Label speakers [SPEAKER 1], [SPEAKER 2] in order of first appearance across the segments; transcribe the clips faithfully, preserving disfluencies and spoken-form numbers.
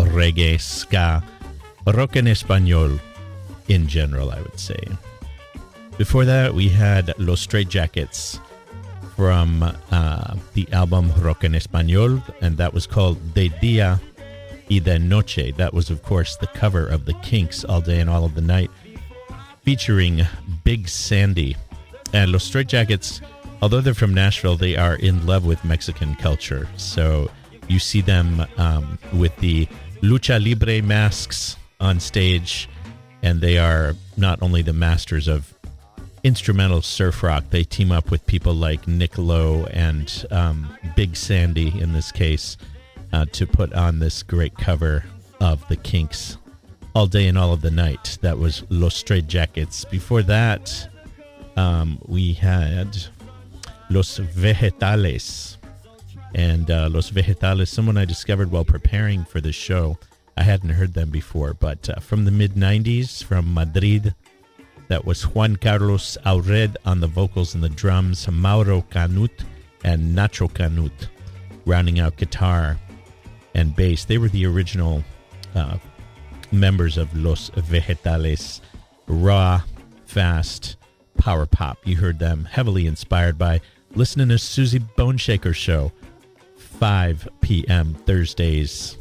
[SPEAKER 1] reggae, ska, rock en español in general, I would say. Before that, we had Los Straitjackets from uh, the album Rock en Español, and that was called De Dia y de Noche. That was, of course, the cover of the Kinks' All Day and All of the Night, featuring Big Sandy. And Los Straitjackets, although they're from Nashville, they are in love with Mexican culture. So you see them um, with the lucha libre masks on stage, and they are not only the masters of instrumental surf rock, they team up with people like Nick Lowe and um, Big Sandy, in this case, uh, to put on this great cover of the Kinks' All Day and All of the Night. That was Los Straitjackets. Before that, um, we had Los Vegetales. And uh, Los Vegetales, someone I discovered while preparing for the show. I hadn't heard them before, but uh, from the mid nineties, from Madrid, that was Juan Carlos Aured on the vocals and the drums, Mauro Canut and Nacho Canut rounding out guitar and bass. They were the original uh, members of Los Vegetales. Raw, fast, power pop. You heard them, heavily inspired by listening to Susie Boneshaker's show, five p.m. Thursdays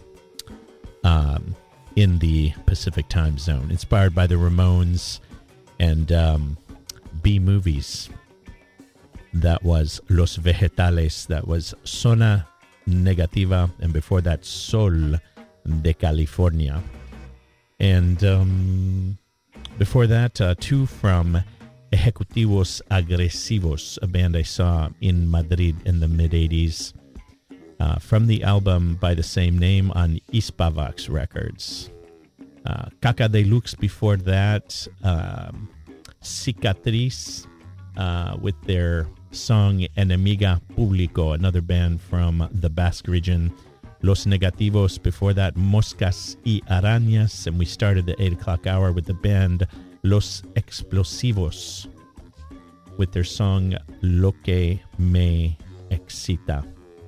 [SPEAKER 1] um, in the Pacific time zone. Inspired by the Ramones and um, B-movies. That was Los Vegetales. That was Zona Negativa. And before that, Sol de California. And um, before that, uh, two from Ejecutivos Agresivos, a band I saw in Madrid in the mid-eighties. Uh, from the album by the same name on Hispavox Records. Uh, Caca Deluxe before that, um, Cicatriz uh, with their song Enemiga Público, another band from the Basque region. Los Negativos before that, Moscas y Arañas, and we started the eight o'clock hour with the band Los Explosivos with their song Lo que me excita.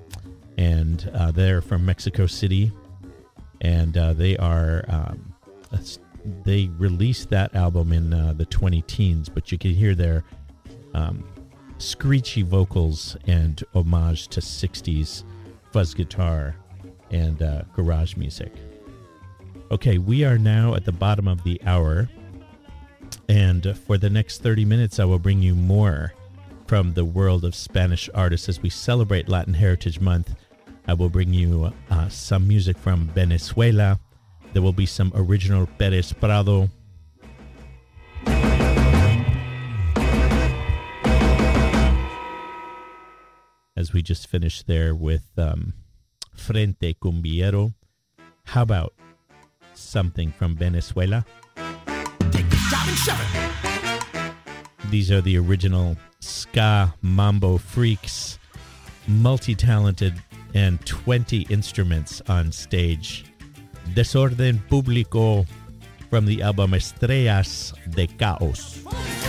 [SPEAKER 1] And uh, they're from Mexico City, and uh, they are um, they released that album in uh, the twenty teens, but you can hear their um, screechy vocals and homage to sixties fuzz guitar and uh, garage music. Okay, we are now at the bottom of the hour, and for the next thirty minutes, I will bring you more from the world of Spanish artists as we celebrate Latin Heritage Month. I will bring you uh, some music from Venezuela. There will be some original Pérez Prado. As we just finished there with um, Frente Cumbiero. How about something from Venezuela? Take this job and shove it. These are the original ska mambo freaks, multi-talented, and twenty instruments on stage. Desorden Público from the album Estrellas de Caos.